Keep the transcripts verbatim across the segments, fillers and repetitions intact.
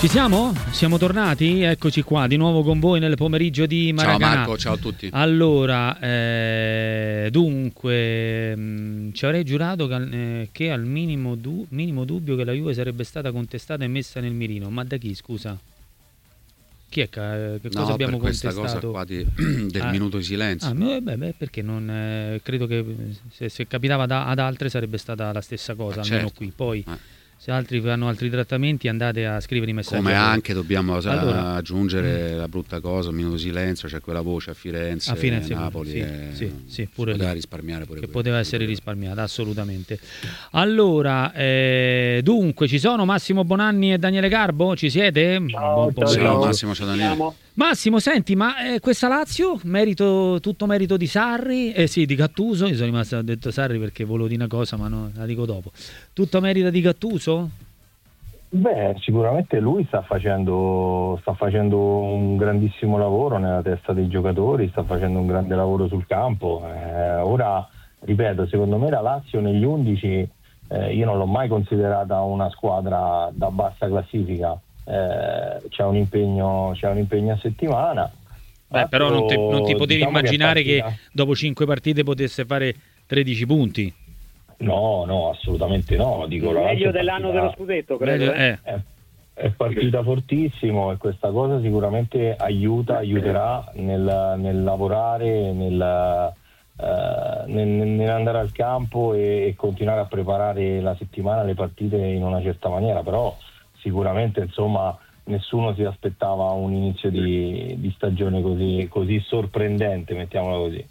Ci siamo? Siamo tornati? Eccoci qua di nuovo con voi nel pomeriggio di Maracanã. Ciao Marco, ciao a tutti. Allora, eh, dunque, mh, ci avrei giurato che, eh, che al minimo, du- minimo dubbio che la Juve sarebbe stata contestata e messa nel mirino. Ma da chi, scusa? Chi è che, che cosa no, abbiamo per questa contestato? cosa qua di, del ah, minuto di silenzio. Ah, beh, beh, perché non eh, credo che se, se capitava da, ad altre sarebbe stata la stessa cosa, Ma almeno certo. qui. Poi Eh. se altri fanno altri trattamenti andate a scrivere i messaggi. Come anche dobbiamo allora, aggiungere la brutta cosa, un minuto di silenzio, c'è quella voce a Firenze, a Firenze Napoli, sì, e sì, sì, pure poteva lì, risparmiare pure che quello, poteva essere risparmiata, assolutamente. Allora, eh, dunque, ci sono Massimo Bonanni e Daniele Garbo? Ci siete? Ciao, Buon pomeriggio. Ciao Massimo, ciao Daniele. Massimo, senti, ma eh, questa Lazio, merito, tutto merito di Sarri, eh sì, di Gattuso, io sono rimasto, ho detto Sarri perché volevo dire una cosa, ma no, la dico dopo. Tutto merito di Gattuso? Beh, sicuramente lui sta facendo, sta facendo un grandissimo lavoro nella testa dei giocatori, sta facendo un grande lavoro sul campo. Eh, ora, ripeto, secondo me la Lazio negli undici, eh, io non l'ho mai considerata una squadra da bassa classifica. Eh, c'è un impegno, c'è un impegno a settimana. Beh, Altro, però non, te, non ti potevi diciamo immaginare che, partita... che dopo cinque partite potesse fare tredici punti. No, no, assolutamente no. Dico, meglio dell'anno dello scudetto, credo. Eh. È, è partita fortissimo e questa cosa sicuramente aiuta, aiuterà nel, nel lavorare, nel, eh, nel, nell'andare al campo e, e continuare a preparare la settimana, le partite in una certa maniera. Però sicuramente, insomma, nessuno si aspettava un inizio di, di stagione così, così sorprendente, mettiamola così.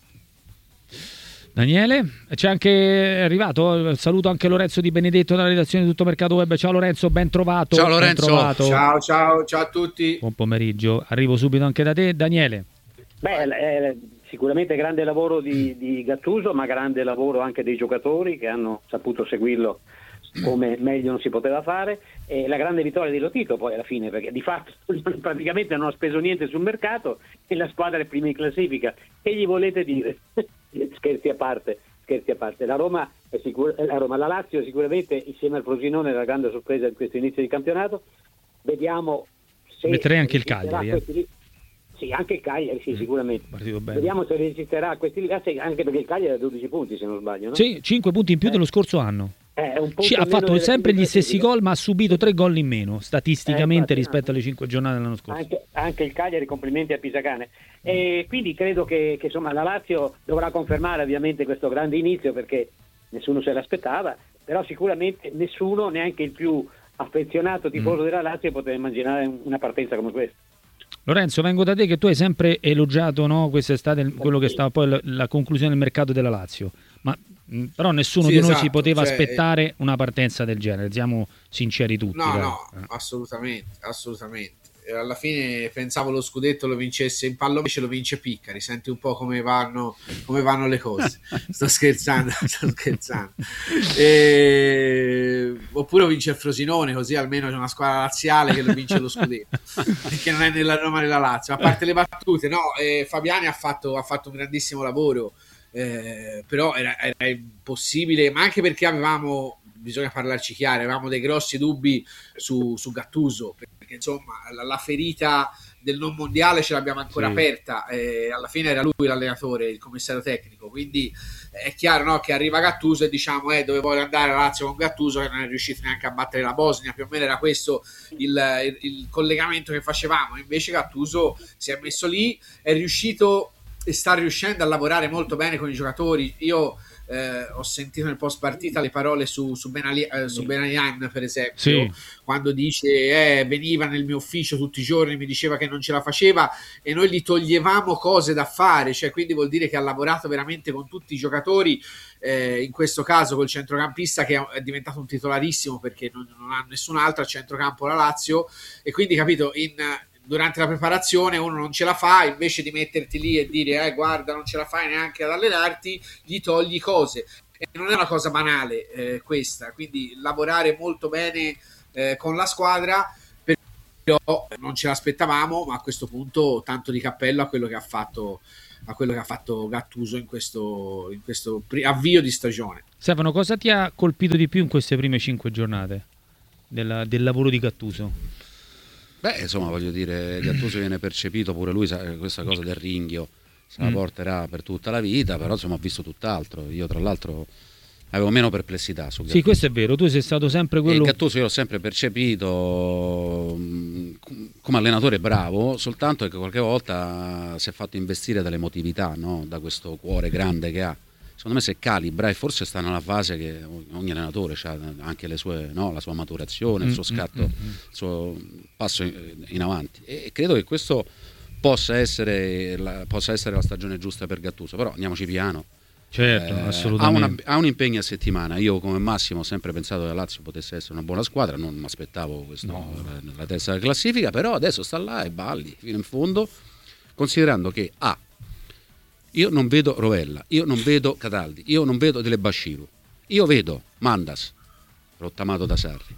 Daniele, c'è anche arrivato, saluto anche Lorenzo Di Benedetto dalla redazione di Tutto Mercato Web. Ciao Lorenzo, ben trovato. Ciao Lorenzo, ben trovato. ciao ciao ciao a tutti. Buon pomeriggio, arrivo subito anche da te. Daniele. Beh, eh, sicuramente grande lavoro di, di Gattuso, ma grande lavoro anche dei giocatori che hanno saputo seguirlo come meglio non si poteva fare, e la grande vittoria di Lotito poi alla fine, perché di fatto praticamente non ha speso niente sul mercato e la squadra è prima in classifica. Che gli volete dire? Scherzi a parte, scherzi a parte. La Roma è sicur- la Roma, la Lazio sicuramente insieme al Frosinone è la grande sorpresa di questo inizio di campionato. Vediamo se metterei anche il Cagliari. Eh. Questi... Sì, anche il Cagliari, sì, sicuramente. Bene. Vediamo se resisterà a questi livelli, anche perché il Cagliari ha dodici punti, se non sbaglio, no? Sì, cinque punti in più eh. dello scorso anno. Eh, un Ci ha fatto sempre gli stessi gol, ma ha subito tre gol in meno statisticamente eh, infatti, rispetto alle cinque giornate dell'anno scorso. Anche, anche il Cagliari, complimenti a Pisacane. E quindi credo che, che insomma la Lazio dovrà confermare ovviamente questo grande inizio, perché nessuno se l'aspettava, però sicuramente nessuno, neanche il più affezionato tifoso mm. della Lazio, poteva immaginare una partenza come questa. Lorenzo, vengo da te che tu hai sempre elogiato, no, quest'estate quello che stava poi la, la conclusione del mercato della Lazio, ma mh, però nessuno sì, di noi esatto, si poteva cioè, aspettare una partenza del genere, siamo sinceri tutti. No, dai. no, assolutamente, assolutamente. Alla fine pensavo lo scudetto lo vincesse in pallo, invece lo vince Piccari. Senti un po' come vanno, come vanno le cose. Sto scherzando, sto scherzando. E... Oppure lo vince il Frosinone, così almeno c'è una squadra laziale che lo vince lo scudetto, perché non è nella Roma nella Lazio. A parte le battute, no, eh, Fabiani ha fatto, ha fatto un grandissimo lavoro, eh, però era, era impossibile, ma anche perché avevamo, bisogna parlarci chiaro, avevamo dei grossi dubbi su, su Gattuso, perché insomma la, la ferita del non mondiale ce l'abbiamo ancora sì. aperta, eh, alla fine era lui l'allenatore, il commissario tecnico, quindi è chiaro, no, che arriva Gattuso e diciamo eh, dove vuole andare la Lazio con Gattuso, che non è riuscito neanche a battere la Bosnia, più o meno era questo il, il, il collegamento che facevamo. Invece Gattuso si è messo lì, è riuscito e sta riuscendo a lavorare molto bene con i giocatori. Io Eh, ho sentito nel post partita le parole su, su Benaglian, su Benaglian per esempio, sì. quando dice eh, veniva nel mio ufficio tutti i giorni, mi diceva che non ce la faceva e noi gli toglievamo cose da fare, cioè quindi vuol dire che ha lavorato veramente con tutti i giocatori, eh, in questo caso col centrocampista che è diventato un titolarissimo perché non, non ha nessun altro a centrocampo la Lazio, e quindi capito, in durante la preparazione uno non ce la fa, invece di metterti lì e dire eh guarda non ce la fai neanche ad allenarti, gli togli cose, e non è una cosa banale eh, questa, quindi lavorare molto bene eh, con la squadra, però non ce l'aspettavamo, ma a questo punto tanto di cappello a quello che ha fatto a quello che ha fatto Gattuso in questo, in questo avvio di stagione. Stefano, cosa ti ha colpito di più in queste prime cinque giornate della, del lavoro di Gattuso? Beh, insomma, voglio dire, Gattuso viene percepito pure lui, questa cosa del ringhio se la porterà per tutta la vita, però insomma ho visto tutt'altro. Io tra l'altro avevo meno perplessità su Gattuso. Sì, questo è vero, tu sei stato sempre quello... E Gattuso io l'ho sempre percepito mh, come allenatore bravo, soltanto che qualche volta si è fatto investire dall'emotività, no? Da questo cuore grande che ha. Secondo me se calibra, e forse sta nella fase che ogni allenatore ha anche le sue, no? La sua maturazione, il suo scatto, mm-hmm. il suo passo in avanti, e credo che questo possa essere la, possa essere la stagione giusta per Gattuso, però andiamoci piano. Certo, eh, assolutamente. Ha, una, ha un impegno a settimana. Io come Massimo ho sempre pensato che la Lazio potesse essere una buona squadra, non mi aspettavo questo, no. la, la testa della classifica, però adesso sta là e balli fino in fondo, considerando che ha io non vedo Rovella, io non vedo Cataldi, io non vedo Dele Basciru, io vedo Mandas rottamato da Sarri,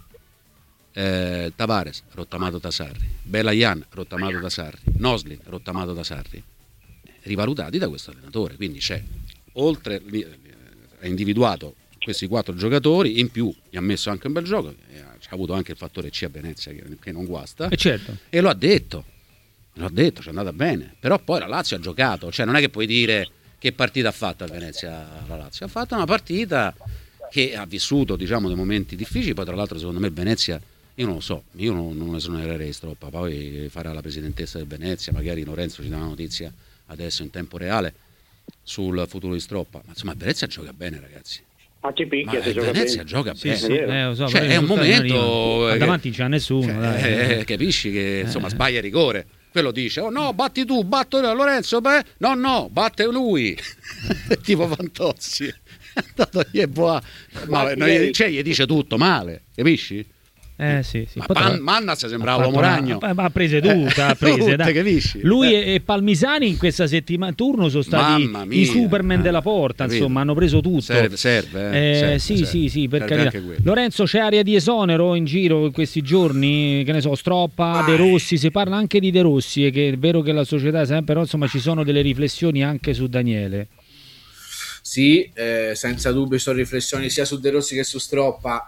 eh, Tavares rottamato da Sarri, Belayan rottamato da Sarri, Noslin rottamato da Sarri, rivalutati da questo allenatore. Quindi c'è, oltre, ha individuato questi quattro giocatori, in più gli ha messo anche un bel gioco, ha avuto anche il fattore C a Venezia che, che non guasta, e, certo. e lo ha detto. L'ho detto, ci è andata bene, però poi la Lazio ha giocato, cioè non è che puoi dire che partita ha fatto a Venezia la Lazio, ha fatto una partita che ha vissuto, diciamo, dei momenti difficili. Poi tra l'altro secondo me Venezia, io non lo so, io non, non esonererei Stroppa, poi farà la presidentessa del Venezia, magari Lorenzo ci dà una notizia adesso in tempo reale sul futuro di Stroppa, ma insomma Venezia gioca bene, ragazzi. Ah, ci picchia, se gioca Venezia bene. gioca Sì, bene, sì, eh, lo so, cioè, è un momento che... davanti c'è nessuno, cioè, dai. Eh, capisci che insomma sbaglia rigore, quello dice oh no batti tu, batto io, Lorenzo, beh no no batte lui tipo Fantozzi è andato lì e boh, ma no, cioè, gli dice tutto male, capisci? Eh sì, sì. Ma Poi, Pan, Mannas sembrava l'uomo ragno, ma ha prese tutte, ha prese, tutte, dai. capisci? Lui eh. e Palmisani in questa settimana turno sono stati Mamma mia, i Superman eh, della porta, capito. insomma, hanno preso tutto. Serve, serve, eh, eh, serve sì, serve. sì, sì, per Serve carità. anche quello. Lorenzo, c'è aria di esonero in giro in questi giorni, che ne so, Stroppa, De Rossi, si parla anche di De Rossi, e che è vero che la società sempre, però insomma ci sono delle riflessioni anche su Daniele. Sì, eh, senza dubbio ci sono riflessioni sia su De Rossi che su Stroppa.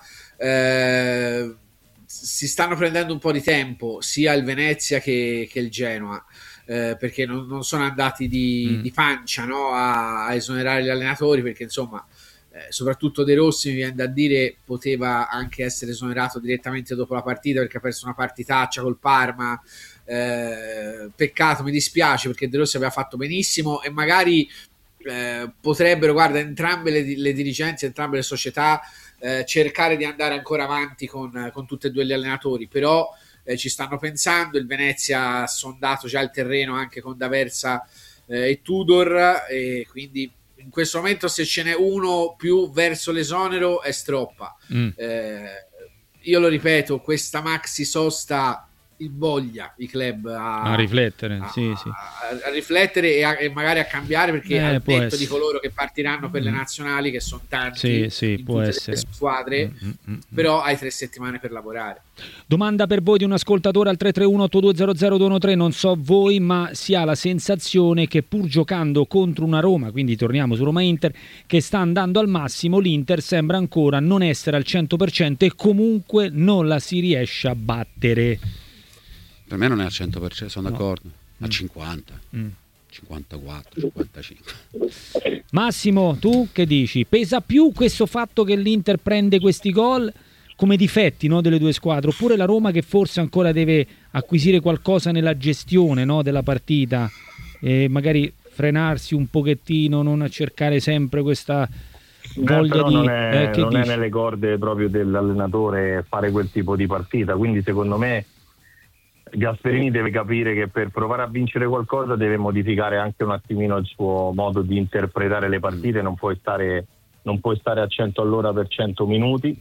Eh, si stanno prendendo un po' di tempo sia il Venezia che, che il Genoa, eh, perché non, non sono andati di, mm. di pancia, no, a, a esonerare gli allenatori, perché insomma eh, soprattutto De Rossi, mi viene da dire, poteva anche essere esonerato direttamente dopo la partita perché ha perso una partitaccia col Parma. Eh, peccato, mi dispiace, perché De Rossi aveva fatto benissimo e magari eh, potrebbero, guarda, entrambe le, le dirigenti, entrambe le società Eh, cercare di andare ancora avanti con, con tutti e due gli allenatori, però eh, ci stanno pensando. Il Venezia ha sondato già il terreno anche con D'Aversa eh, e Tudor, e quindi in questo momento se ce n'è uno più verso l'esonero è Stroppa. mm. eh, io lo ripeto, questa maxi sosta invoglia i club a, a riflettere, a, sì, sì. a, a riflettere e, a, e magari a cambiare, perché eh, al netto essere. di coloro che partiranno per le nazionali, che sono tanti, sì, sì, in può tutte essere. le squadre, mm, mm, mm. però hai tre settimane per lavorare. Domanda per voi di un ascoltatore al tre tre uno otto due zero zero due uno tre. Non so voi, ma si ha la sensazione che pur giocando contro una Roma, quindi torniamo su Roma-Inter, che sta andando al massimo, l'Inter sembra ancora non essere al cento per cento e comunque non la si riesce a battere. Per me non è al cento per cento, sono no. d'accordo. A mm. cinquanta, mm. cinquantaquattro, cinquantacinque. Massimo, tu che dici? Pesa più questo fatto che l'Inter prende questi gol come difetti, no, delle due squadre, oppure la Roma che forse ancora deve acquisire qualcosa nella gestione, no, della partita e magari frenarsi un pochettino, non a cercare sempre questa voglia Beh, di... non, è, eh, che non è dici? nelle corde proprio dell'allenatore fare quel tipo di partita, quindi secondo me Gasperini deve capire che per provare a vincere qualcosa deve modificare anche un attimino il suo modo di interpretare le partite. Non puoi stare, non puoi stare a cento all'ora per cento minuti,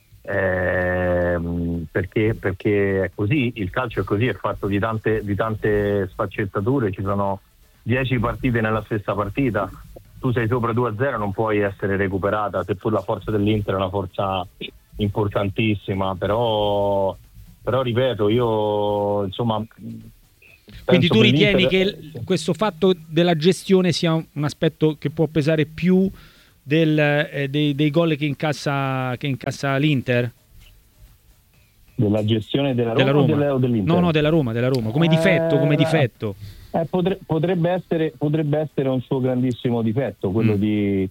eh, perché, perché è così, il calcio è così, è fatto di tante, di tante sfaccettature, ci sono dieci partite nella stessa partita, tu sei sopra due a zero, non puoi essere recuperata, seppur la forza dell'Inter è una forza importantissima, però però ripeto, io insomma... Quindi tu ritieni che il, questo fatto della gestione sia un aspetto che può pesare più del, eh, dei, dei gol che incassa, che incassa l'Inter? Della gestione della Roma, della Roma. O, delle, o dell'Inter? No, no, della Roma, della Roma, come difetto, come Eh, difetto. Eh, potre- potrebbe, essere, potrebbe essere un suo grandissimo difetto, quello Mm. di,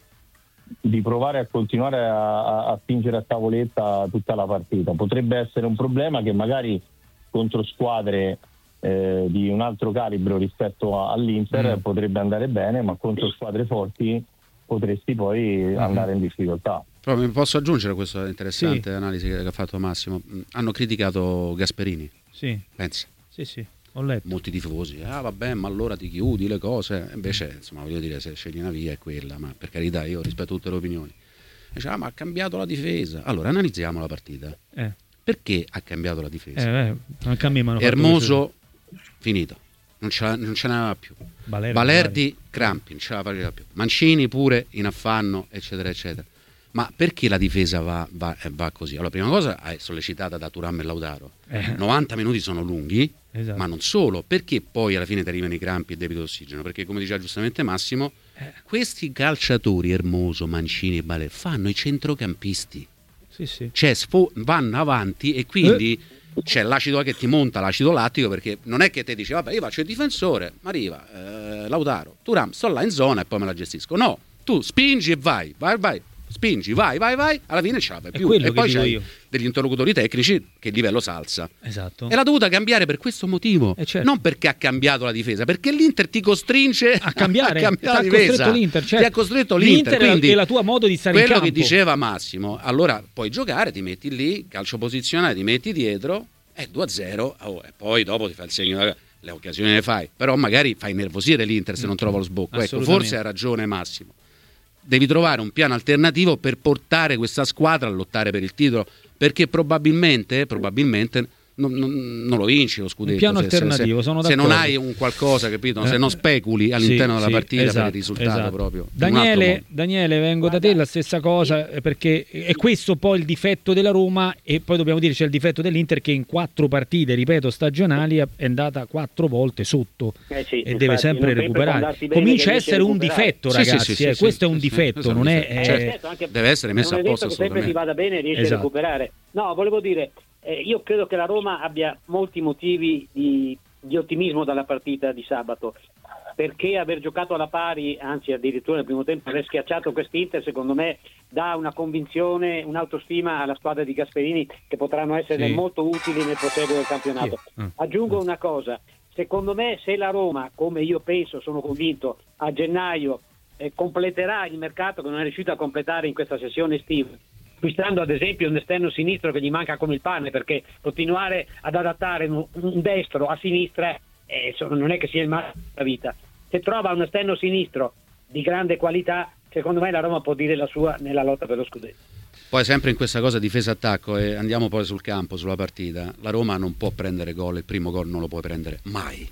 di provare a continuare a, a, a spingere a tavoletta tutta la partita. Potrebbe essere un problema che magari contro squadre eh, di un altro calibro rispetto a- all'Inter Mm. potrebbe andare bene, ma contro squadre forti potresti poi Mm-hmm. andare in difficoltà. Però mi posso aggiungere questa interessante Sì. analisi che ha fatto Massimo. Mm, Hanno criticato Gasperini, Sì, pensa. sì, sì, ho letto. Molti tifosi, ah vabbè, ma allora ti chiudi le cose. Invece, insomma, voglio dire, se scegli una via è quella, ma per carità, io rispetto tutte le opinioni. Dice, ah, ma ha cambiato la difesa. Allora, analizziamo la partita. Eh, Perché ha cambiato la difesa? eh, eh, anche a me mi hanno fatto Hermoso, finito, non ce, non ce n'aveva più. questo. Valerdi, Valerdi, crampi, non ce la faceva più. Mancini pure in affanno, eccetera, eccetera. Ma perché la difesa va, va, eh, va così? Allora, prima cosa è sollecitata da Thuram e Lautaro. Eh. novanta minuti sono lunghi, Esatto. ma non solo. Perché poi alla fine ti arrivano i crampi e debito d'ossigeno? Perché, come diceva giustamente Massimo, Eh. questi calciatori, Hermoso, Mancini e Valerdi, fanno i centrocampisti. Sì, sì. Cioè sfo- vanno avanti e quindi c'è l'acido che ti monta l'acido lattico, perché non è che te dici vabbè io faccio il difensore, ma arriva eh, Lautaro, Thuram, sto là in zona e poi me la gestisco. No, tu spingi e vai, vai, vai, spingi, vai, vai, vai, alla fine ce la fai È più. quello E che poi dico c'hai io. degli interlocutori tecnici che il livello salza. Esatto. E l'ha dovuta cambiare per questo motivo, Eh, certo. non perché ha cambiato la difesa, perché l'Inter ti costringe A cambiare, a cambiare ti la ha difesa. costretto l'Inter, certo. Ti ha costretto l'Inter, L'Inter è la- quindi è la tua modo di stare in quello che campo. diceva Massimo, allora puoi giocare, ti metti lì, calcio posizionale, ti metti dietro, è due a zero, oh, e poi dopo ti fai il segno, le occasioni le fai, però magari fai nervosire l'Inter se non trova lo sbocco. Ecco, Assolutamente. forse ha ragione Massimo. Devi trovare un piano alternativo per portare questa squadra a lottare per il titolo, perché probabilmente, probabilmente non, non- non lo vinci lo scudetto. Un piano se, se- alternativo, se, sono se non d'accordo. hai un qualcosa, capito? Se Eh, non speculi all'interno sì, della sì, partita per esatto, il risultato esatto. proprio. in un altro Daniele, modo. Daniele, vengo da te, la stessa cosa, eh, perché è questo poi il difetto della Roma, e poi dobbiamo dire c'è il difetto dell'Inter che in quattro partite, ripeto, stagionali è andata quattro volte sotto Eh sì, e infatti, deve sempre non recuperare. andarsi bene Comincia che a riesce essere a un recuperare. difetto, Sì, sì, ragazzi, sì, eh, sì, questo sì, è un sì, difetto, sì, non sì, è... sì, eh, certo. anche- Deve essere messo non a è detto posto che sempre ti assolutamente. vada bene e riesci Esatto. a recuperare. No, volevo dire, eh, io credo che la Roma abbia molti motivi di, di ottimismo dalla partita di sabato, perché aver giocato alla pari, anzi addirittura nel primo tempo aver schiacciato quest'Inter, secondo me dà una convinzione, un'autostima alla squadra di Gasperini che potranno essere Sì. molto utili nel proseguo del campionato. Sì. Mm. Aggiungo una cosa, secondo me se la Roma, come io penso, sono convinto, a gennaio eh, completerà il mercato che non è riuscito a completare in questa sessione estiva, acquistando ad esempio un esterno sinistro che gli manca come il pane, perché continuare ad adattare un, un destro a sinistra eh, insomma, non è che sia il male della vita. Se trova un esterno sinistro di grande qualità, secondo me la Roma può dire la sua nella lotta per lo scudetto. Poi sempre in questa cosa difesa-attacco, e andiamo poi sul campo, sulla partita, la Roma non può prendere gol, il primo gol non lo può prendere mai,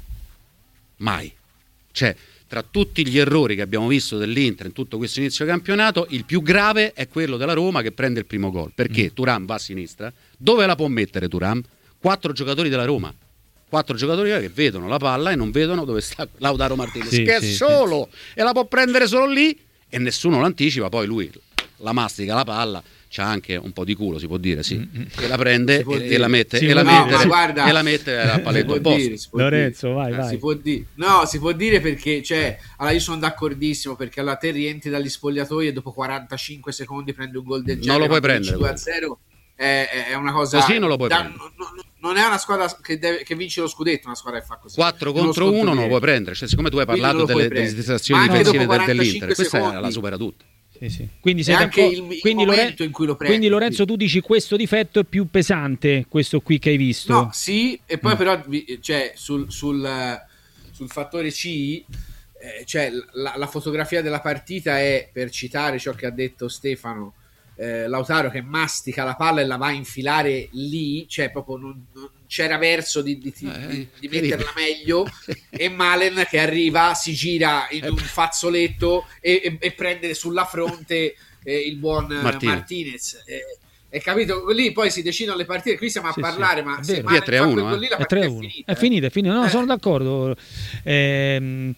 mai. Cioè, tra tutti gli errori che abbiamo visto dell'Inter in tutto questo inizio campionato, il più grave è quello della Roma che prende il primo gol, perché Mm. Thuram va a sinistra, dove la può mettere Thuram? Quattro giocatori della Roma, quattro giocatori che vedono la palla e non vedono dove sta Lautaro Martinez, Sì, che sì, è sì. solo, e la può prendere solo lì e nessuno l'anticipa, poi lui la mastica la palla, c'ha anche un po' di culo, si può dire, sì, e la prende Si può e, dire. e la mette Si e la può mette, dire. sì, Guarda, e la mette a si paletto può opposto. dire, si può Lorenzo, dire. vai, Eh, vai. si può dire. No, si può dire perché, cioè, allora io sono d'accordissimo, perché allora te rientri dagli spogliatoi e dopo quarantacinque secondi prendi un gol del genere, Non lo puoi quando vinci prendere, due a zero, è, è una cosa Così non lo puoi da- prendere. non- non- non è una squadra che, deve, che vince lo scudetto, una squadra che fa così. quattro Non lo contro sconto uno non lo diretto. puoi prendere, cioè, siccome tu hai Quindi parlato non lo puoi delle, delle prendere. situazioni Ma anche difensive dopo del- dell'Inter, quarantacinque questa secondi. la supera tutta. Sì, sì. Quindi, E sei anche d'accordo- il- il quindi, momento Loren- in cui lo prendi. quindi Lorenzo tu dici questo difetto è più pesante, questo qui che hai visto? No, sì, e poi Mm. però vi- cioè, sul, sul, eh, sul fattore C, eh, cioè, la, la fotografia della partita è, per citare ciò che ha detto Stefano, eh, Lautaro che mastica la palla e la va a infilare lì, cioè proprio non, non c'era verso di, di, di- Eh, di che metterla ride. meglio, e Malen che arriva, si gira in un fazzoletto e, e, e prende sulla fronte eh, il buon eh, Martinez. Martinez. Eh, e capito? Lì poi si decidono le partite, qui stiamo a Sì, parlare, sì, ma è se vero. Malen Lì è tre a fa uno, quel gol eh. lì, la È partita tre a è uno. finita. È finita, è finita. No, Eh. sono d'accordo. Ehm,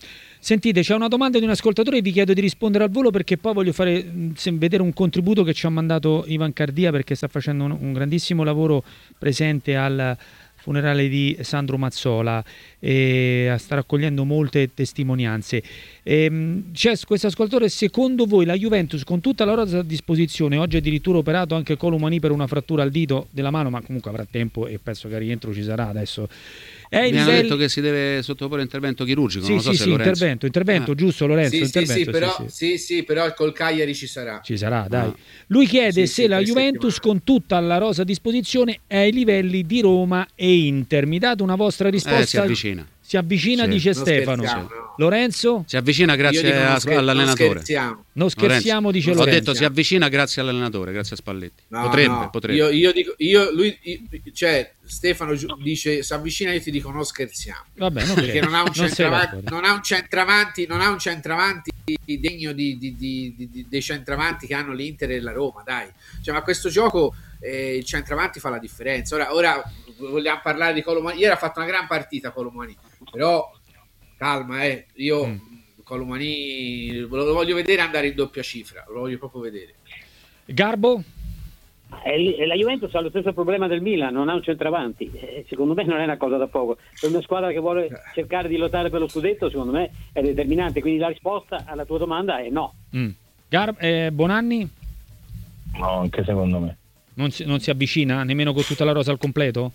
Sentite, c'è una domanda di un ascoltatore e vi chiedo di rispondere al volo, perché poi voglio fare mh, se- vedere un contributo che ci ha mandato Ivan Cardia, perché sta facendo un, un grandissimo lavoro presente al funerale di Sandro Mazzola e sta raccogliendo molte testimonianze. Ehm, c'è questo ascoltatore: secondo voi la Juventus, con tutta la rosa a disposizione, oggi addirittura operato anche Colomani per una frattura al dito della mano, ma comunque avrà tempo e penso che al rientro ci sarà adesso, è ai Mi hanno livelli- detto che si deve sottoporre intervento chirurgico, Sì, non lo so sì, se sì, Lorenzo. intervento, intervento, Ah. giusto Lorenzo? Sì, sì, intervento, sì, però, sì, sì. sì, sì, però col Cagliari ci sarà. Ci sarà, dai. Ah. Lui chiede Sì, se sì, la tre Juventus settimane. con tutta la rosa a disposizione è ai livelli di Roma e Inter. Mi date una vostra risposta? Eh, si avvicina. Si avvicina, Sì. dice Non Stefano. scherziamo, no. Lorenzo? Si avvicina Io grazie dico non a- scher- non all'allenatore. scherziamo. Non scherziamo, dice Ho Lorenzo. detto si avvicina grazie all'allenatore, grazie a Spalletti. No, potrebbe, no. potrebbe. Io, io dico, io, lui, io- cioè, Stefano giu- dice si avvicina, io ti dico non scherziamo. Vabbè, non Perché non ha un non sei centravanti, d'accordo. non ha un centravanti, non ha un centravanti degno di, di- di- di- di- dei centravanti che hanno l'Inter e la Roma, dai. Cioè, ma questo gioco eh, il centravanti fa la differenza. Ora, ora vogliamo parlare di Colomani. Ieri ha fatto una gran partita Colomani, però calma, eh. Io Mm. Colomani lo, lo voglio vedere andare in doppia cifra, lo voglio proprio vedere. Garbo? E lì- e la Juventus ha lo stesso problema del Milan, non ha un centravanti. Eh, secondo me non è una cosa da poco. Per una squadra che vuole cercare di lottare per lo scudetto, secondo me è determinante. Quindi la risposta alla tua domanda è no. Mm. Gar- eh, Bonanni? No, anche secondo me. Non si, non si avvicina nemmeno con tutta la rosa al completo?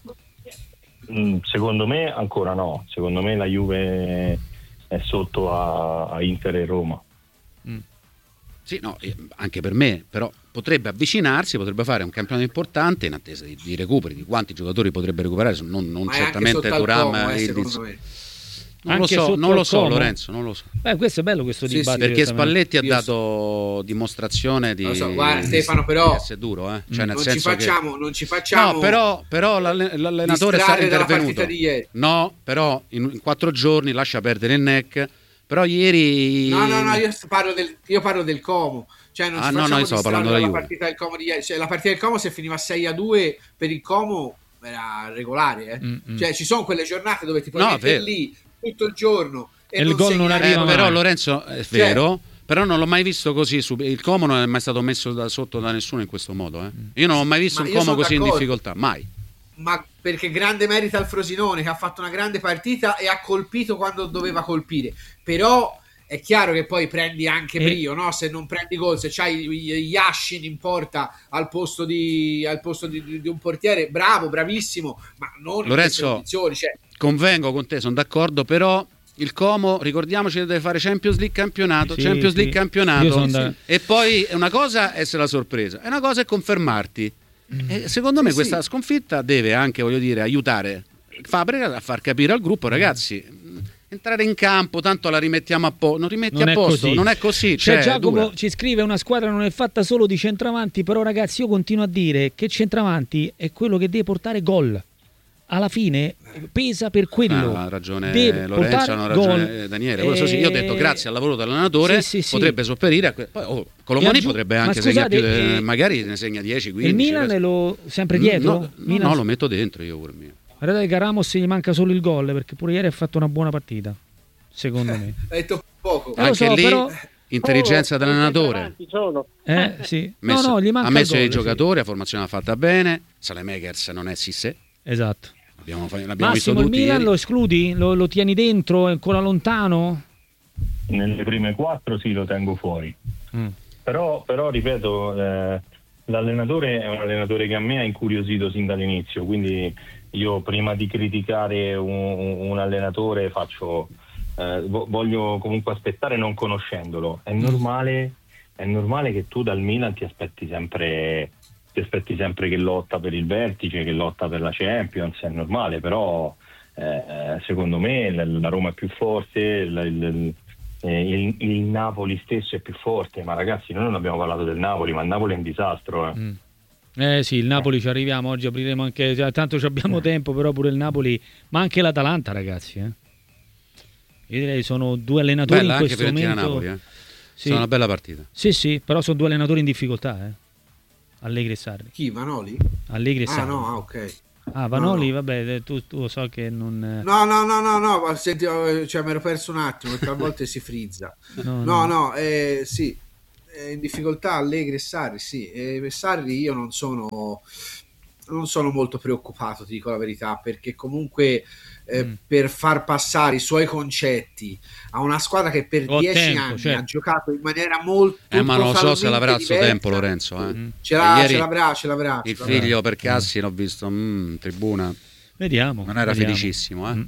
Mm, secondo me ancora no. Secondo me la Juve è sotto a, a Inter e Roma. Sì, no, eh, anche per me, però potrebbe avvicinarsi, potrebbe fare un campionato importante in attesa di, di recuperi, di quanti giocatori potrebbe recuperare, non, non Ma è anche certamente sotto al Thuram Como, eh, e secondo Ildiz. me. Non lo Anche so, sotto non lo al so Como? Lorenzo, non lo so. Beh, questo è bello questo Sì, sì, dibattito. Perché questa mattina. Spalletti ha Io dato dimostrazione di, Lo so, guarda, di- Stefano, però- di essere duro, eh? Cioè, nel non ci senso che- facciamo, non ci facciamo No, però, però l'alle- l'allenatore è stato distrarre dalla intervenuto. partita di ieri. No, però in, in quattro giorni lascia perdere il neck. Però ieri. No, no, no, io parlo del, io parlo del Como. Cioè, non Ah, ci no, no, facciamo io stavo distrarre parlando della dalla Juve. partita del Como di ieri. Cioè, la partita del Como, se finiva sei a due per il Como, era regolare. Eh. Mm, mm. Cioè, ci sono quelle giornate dove ti puoi No, mettere vero. lì tutto il giorno e, E il gol non segnare arriva Eh, mai. però Lorenzo è Cioè- vero, però non l'ho mai visto così. sub- Il Como non è mai stato messo da sotto da nessuno in questo modo. Eh. Io non ho mai visto Ma un io Como sono così in d'accordo. difficoltà, mai. Ma perché grande merito al Frosinone, che ha fatto una grande partita e ha colpito quando doveva colpire. Però è chiaro che poi prendi anche E- brio, no? Se non prendi gol, se c'hai Yashin in porta al posto di, al posto di, di- di un portiere, bravo, bravissimo, ma non in queste Lorenzo, condizioni. Cioè, Convengo con te, sono d'accordo, però il Como, ricordiamoci che deve fare Champions League campionato, Sì, Champions sì. League Io campionato, sono da- e poi una cosa è essere la sorpresa, e una cosa è confermarti. E secondo me Sì, questa sì. sconfitta deve anche, voglio dire, aiutare Fabregas a far capire al gruppo, ragazzi, mh, entrare in campo, tanto la rimettiamo a posto, non rimetti Non a è posto, così. non è così, Cioè, cioè, Giacomo dura. ci scrive: una squadra non è fatta solo di centravanti, però ragazzi io continuo a dire che centravanti è quello che deve portare gol. Alla fine pesa per quello. Ah, ha ragione Deve Lorenzo, portare hanno ragione gol. Daniele. Questo sì, io ho detto Eh, grazie al lavoro dell'allenatore sì, sì, sì. potrebbe sopperire a que- poi oh, Colomani E aggiu- potrebbe ma anche scusate, segnare più de- eh, magari ne segna dieci quindici. Il Milan è lo sempre dietro? No, no, Milan- no, lo metto dentro io pure mio. Guardate che a Ramos gli manca solo il gol, perché pure ieri ha fatto una buona partita, secondo me. hai detto poco. Eh, lo Anche so, lì però- intelligenza Oh, dell'allenatore. centravanti sono. Eh, sì. Messo- no, no, gli manca ha messo il i gol, sì. giocatori, la formazione l'ha fatta bene. Salemakers non è Sissé, Esatto. l'abbiamo, fa- l'abbiamo Massimo, visto il tutti Milan ieri. lo escludi? Lo, lo tieni dentro? È ancora lontano? Nelle prime quattro sì, lo tengo fuori. Mm. Però, però ripeto, eh, l'allenatore è un allenatore che a me ha incuriosito sin dall'inizio, quindi io prima di criticare un, un allenatore faccio, eh, vo- voglio comunque aspettare non conoscendolo. È normale, è normale che tu dal Milan ti aspetti sempre, ti aspetti sempre che lotta per il vertice, che lotta per la Champions, è normale, però eh, secondo me la, la Roma è più forte, la- il, eh, il, il Napoli stesso è più forte, ma ragazzi noi non abbiamo parlato del Napoli, ma il Napoli è un disastro. Eh. Mm. Eh sì, il Napoli ci arriviamo, oggi apriremo anche, cioè, tanto ci abbiamo tempo, però pure il Napoli, ma anche l'Atalanta, ragazzi. Eh. Io direi sono due allenatori Bella in anche questo Fiorentina momento. Napoli, eh. Sì. È una bella partita. Sì, sì, però sono due allenatori in difficoltà, eh. Allegri e Sarri. Chi? Manoli? Allegri e Ah Sarri. no, ah, ok. Ah, Vanoli, no. vabbè, tu, tu so che non... No, no, no, no, no, ma senti, cioè, mi ero perso un attimo, perché a volte si frizza. No, No, no. no, eh, sì, eh, in difficoltà Allegri e Sarri, sì. E Sarri io non sono, non sono molto preoccupato, ti dico la verità, perché comunque eh, Mm. per far passare i suoi concetti a una squadra che per Ho dieci tempo, anni certo. ha giocato in maniera molto Eh, ma non so se totalmente l'avrà a suo diversa, tempo Lorenzo. Eh. Mm. ce E l'ha, ieri ce l'avrà, ce l'avrà. il ce l'avrà. figlio per Cassi l'ho visto mm, in tribuna, Vediamo. non era vediamo. felicissimo. Eh. Mm.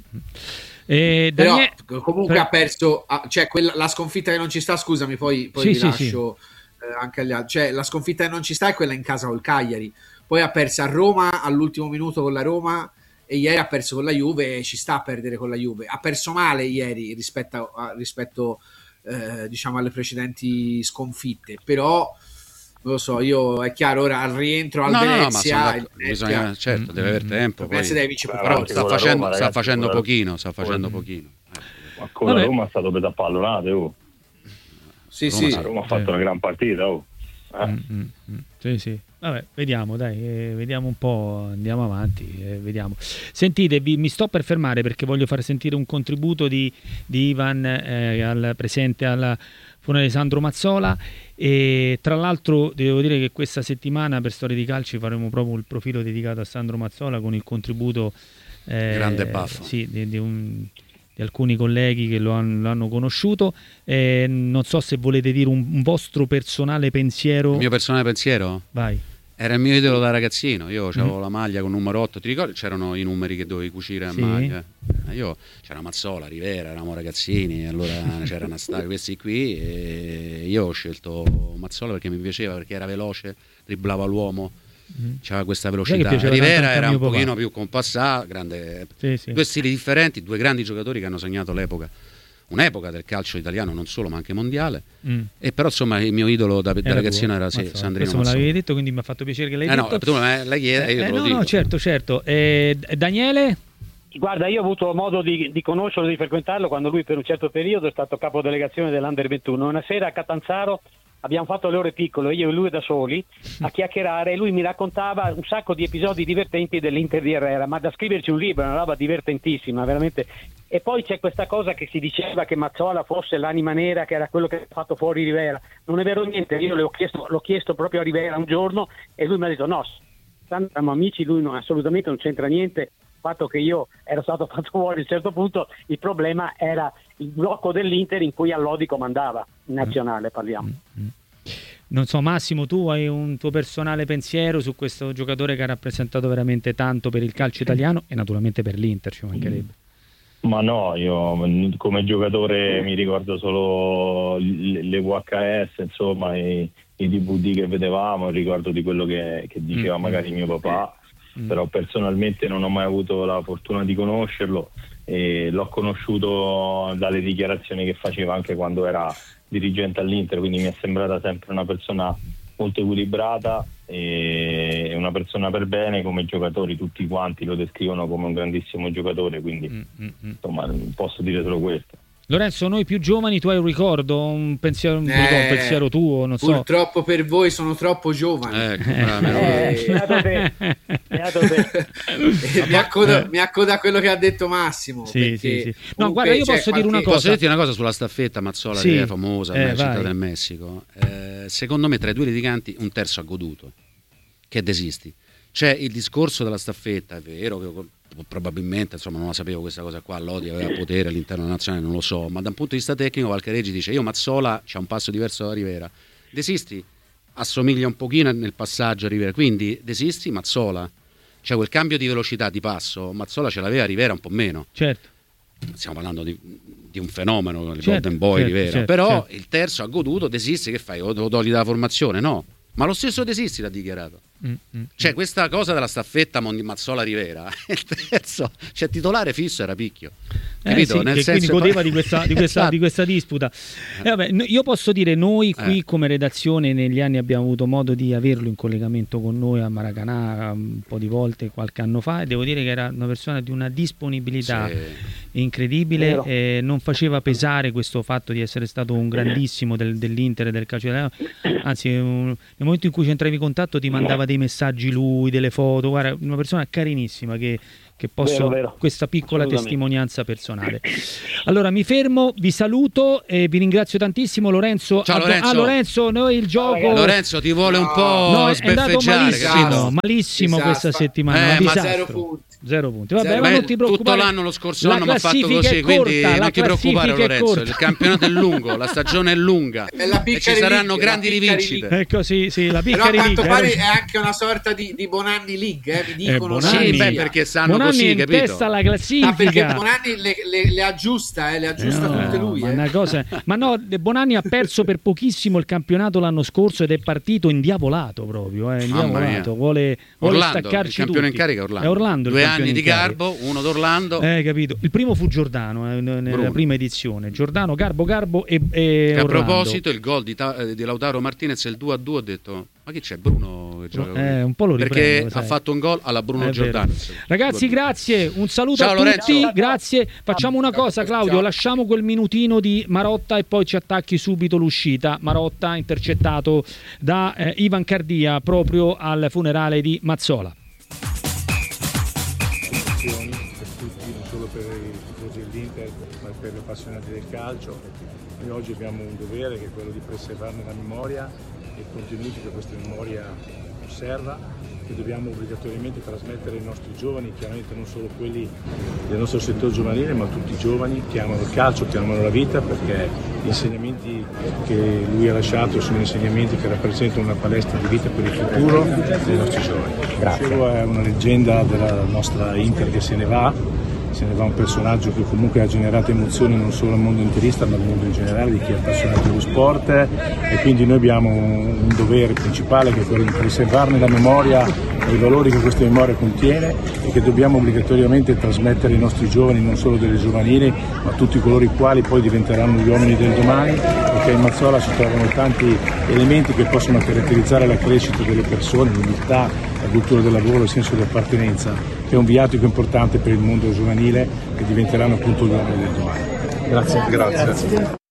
Eh, Però Daniele- comunque per- ha perso, ah, cioè quella, la sconfitta che non ci sta, scusami, poi, poi Sì, vi sì, lascio eh, anche agli altri. Cioè, la sconfitta che non ci sta è quella in casa col Cagliari. Poi ha perso a Roma all'ultimo minuto con la Roma e ieri ha perso con la Juve e ci sta a perdere con la Juve. Ha perso male ieri rispetto, a, rispetto eh, diciamo alle precedenti sconfitte, però non lo so, io è chiaro, ora al rientro al No, no, no, ma Venezia sono il d'accordo, Venezia- bisogna, certo, deve aver tempo. il Venezia Poi. deve vincere per Però Però forza. sta con la facendo, Roma, sta ragazzi, facendo con la- pochino, sta facendo pochino. Ma con la Vabbè. Roma è stato per pallonate, oh. Sì, Roma sì. La Roma ha fatto Sì. una gran partita, oh. Eh? Mm, mm, mm. Sì, sì. Vabbè, vediamo, dai, eh, vediamo un po', andiamo avanti, eh, vediamo. Sentite, vi- mi sto per fermare perché voglio far sentire un contributo di, di Ivan eh, al presente alla funerale di Sandro Mazzola, e tra l'altro devo dire che questa settimana per Storie di Calci faremo proprio il profilo dedicato a Sandro Mazzola con il contributo eh, Grande baffo. sì, di, di un di alcuni colleghi che lo hanno, lo hanno conosciuto. Eh, non so se volete dire un, un vostro personale pensiero. Il mio personale pensiero Vai. era il mio idolo da ragazzino. Io avevo Mm. la maglia con numero otto. Ti ricordi? C'erano i numeri che dovevi cucire a Sì. maglia. Eh, Io c'era Mazzola, Rivera, eravamo ragazzini. Allora c'era Anastasio, questi qui. E io ho scelto Mazzola perché mi piaceva, perché era veloce, dribblava l'uomo. Mm. C'aveva questa Sai che velocità. piaceva tanto Rivera anche a era mio un papà. pochino più compassato, grande. Sì, sì. Due stili differenti, due grandi giocatori che hanno segnato l'epoca, un'epoca del calcio italiano, non solo ma anche mondiale. Mm. E però insomma il mio idolo da, da Era ragazzino tuo, era sì, Mazzola. Sandrino Questo me Mazzola. l'avevi detto, quindi mi ha fatto piacere che l'hai Eh no, detto. tu me la chiedi, io Eh, te lo no, dico. no, certo, certo. Eh, Daniele? Guarda, io ho avuto modo di, di conoscerlo, di frequentarlo quando lui per un certo periodo è stato capodelegazione dell'Under ventuno. Una sera a Catanzaro abbiamo fatto le ore piccole, io e lui da soli, a chiacchierare, e lui mi raccontava un sacco di episodi divertenti dell'Inter di Herrera, ma da scriverci un libro, una roba divertentissima, veramente. E poi c'è questa cosa che si diceva che Mazzola fosse l'anima nera, che era quello che ha fatto fuori Rivera. Non è vero niente, io l'ho chiesto, l'ho chiesto proprio a Rivera un giorno e lui mi ha detto no, siamo amici, lui non, assolutamente non c'entra niente. Il fatto che io ero stato fatto fuori a un certo punto, il problema era il blocco dell'Inter in cui Allodi comandava, in nazionale parliamo. Non so, Massimo, tu hai un tuo personale pensiero su questo giocatore che ha rappresentato veramente tanto per il calcio italiano e naturalmente per l'Inter, ci mancherebbe. Ma no, io come giocatore mi ricordo solo le le V H S, insomma, i, i D V D che vedevamo, ricordo di quello che, che diceva Mm. magari mio papà, Mm. però personalmente non ho mai avuto la fortuna di conoscerlo e l'ho conosciuto dalle dichiarazioni che faceva anche quando era dirigente all'Inter, quindi mi è sembrata sempre una persona molto equilibrata e una persona per bene. Come giocatori tutti quanti lo descrivono come un grandissimo giocatore, quindi Mm, mm, mm. insomma posso dire solo questo. Lorenzo, noi più giovani, tu hai un ricordo, un pensiero, un, Eh, un pensiero tuo, non so. Purtroppo per voi sono troppo giovani. Ecco, bravo, meno male. Eh, beato te, beato te. E mi, accoda, mi accoda a quello che ha detto Massimo. Sì, perché sì, sì. No, comunque guarda, io c'è posso dire una qualche- cosa. Posso dirti una cosa sulla staffetta Mazzola, Sì. che è famosa, Eh, ormai città vai. del Messico? Eh, secondo me tra i due litiganti un terzo ha goduto, che desisti. C'è il discorso della staffetta, è vero che probabilmente, insomma, non la sapevo questa cosa qua, Lodi aveva potere all'interno della nazionale, non lo so, ma da un punto di vista tecnico Valcareggi dice io Mazzola c'ha un passo diverso da Rivera. Desisti assomiglia un pochino nel passaggio a Rivera, quindi Desisti, Mazzola, cioè quel cambio di velocità di passo Mazzola ce l'aveva, Rivera un po' meno. Certo. Stiamo parlando di, di un fenomeno, il Certo, Golden Boy certo, Rivera, certo, però certo. il terzo ha goduto, Desisti che fai? O lo togli dalla formazione? No, ma lo stesso Desisti l'ha dichiarato. Mm, mm. Cioè questa cosa della staffetta Mondi- Mazzola Rivera, il terzo, cioè titolare fisso era Picchio, Eh, capito? sì, Nel che senso quindi godeva di questa, di questa, Esatto. di questa disputa. Eh, vabbè, no- io posso dire, noi qui Eh. come redazione negli anni abbiamo avuto modo di averlo in collegamento con noi a Maracanã un po' di volte qualche anno fa, e devo dire che era una persona di una disponibilità Sì. incredibile, eh, non faceva pesare questo fatto di essere stato un grandissimo del, dell'Inter e del calcio italiano, anzi un, nel momento in cui c'entravi in contatto ti mandava dei messaggi lui, delle foto, guarda, una persona carinissima che, che posso, Vero, vero. questa piccola testimonianza personale. Allora mi fermo, vi saluto e vi ringrazio tantissimo. Lorenzo, Ciao, a, Lorenzo. a Lorenzo noi il gioco Lorenzo ti vuole un po' no, è andato sbeffeggiare, malissimo, capito? malissimo Disastro. questa settimana, Eh, un ma disastro. zero punti. Zero punti. Vabbè, Zero. ma Beh, non ti tutto preoccupare. l'anno lo scorso La anno mi ha fatto classifica così, è quindi corta, la non ti preoccupare classifica è Lorenzo, corta. il campionato è lungo, la stagione è lunga È la e ci Piccari saranno League, grandi la Piccari rivincite. Ecco, sì, sì, la Però a Piccari quanto League, pare eh. è anche una sorta di, di Bonanni League, eh, mi Eh, dicono. Bonanni. Sì, beh, sia. perché stanno Bonanni così, è in capito? testa alla Ah, perché classifica. Bonanni le, le, le aggiusta, eh, le aggiusta No, tutte lui. ma, Eh. una cosa... ma no, De Bonanni ha perso per pochissimo il campionato l'anno scorso ed è partito indiavolato proprio, eh, indiavolato. Vuole, vuole Orlando, il staccarci campione tutti. in carica è Orlando. È Orlando il Due campione anni di in carica. Garbo, uno d'Orlando. Eh, capito. Il primo fu Giordano eh, nella Bruno. prima edizione. Giordano, Garbo, Garbo e, e Che a Orlando. proposito, il gol di, Ta- eh, di Lautaro Martinez, il due a due, ho detto, ma chi c'è? Bruno che gioca? Eh, un po' lo riprendo, Perché lo sai. ha fatto un gol alla Bruno È vero. Giordano. Ragazzi, grazie, un saluto Ciao, a Lorenzo. tutti, grazie. Facciamo una cosa, Claudio, Ciao. lasciamo quel minutino di Marotta e poi ci attacchi subito l'uscita. Marotta intercettato da eh, Ivan Cardia proprio al funerale di Mazzola. Per tutti, non solo per i tifosi dell'Inter, ma per gli appassionati del calcio. Noi oggi abbiamo un dovere che è quello di preservarne la memoria e i contenuti che questa memoria conserva, che dobbiamo obbligatoriamente trasmettere ai nostri giovani, chiaramente non solo quelli del nostro settore giovanile, ma tutti i giovani che amano il calcio, che amano la vita, perché gli insegnamenti che lui ha lasciato sono insegnamenti che rappresentano una palestra di vita per il futuro dei nostri giovani. Dicevo, è una leggenda della nostra Inter che se ne va. Se ne va un personaggio che comunque ha generato emozioni non solo al mondo interista ma al mondo in generale di chi è appassionato dello sport, e quindi noi abbiamo un dovere principale che è quello di preservarne la memoria e i valori che questa memoria contiene e che dobbiamo obbligatoriamente trasmettere ai nostri giovani, non solo delle giovanili ma tutti coloro i quali poi diventeranno gli uomini del domani, perché in Mazzola si trovano tanti elementi che possono caratterizzare la crescita delle persone, l'umiltà, la cultura del lavoro, il senso di appartenenza, che è un viatico importante per il mondo giovanile che diventeranno appunto gli uomini del domani. Grazie. Grazie.